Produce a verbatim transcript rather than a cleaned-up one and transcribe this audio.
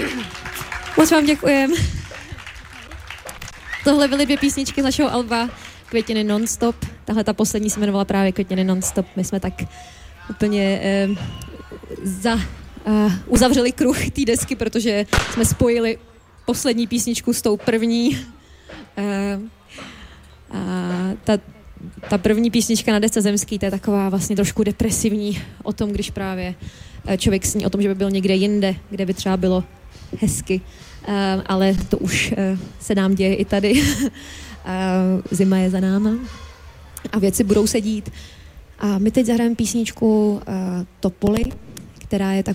Moc vám děkujem. Tohle byly dvě písničky z našeho alba Květiny non-stop. Tahle ta poslední se jmenovala právě Květiny non-stop. My jsme tak úplně eh, za, eh, uzavřeli kruh té desky, protože jsme spojili poslední písničku s tou první. Eh, a ta, ta první písnička na desce Zemský, to je taková vlastně trošku depresivní o tom, když právě člověk sní o tom, že by byl někde jinde, kde by třeba bylo hezky. Uh, ale to už uh, se nám děje i tady. uh, zima je za náma a věci budou se dít. A my teď zahrajeme písničku uh, Topoly, která je tak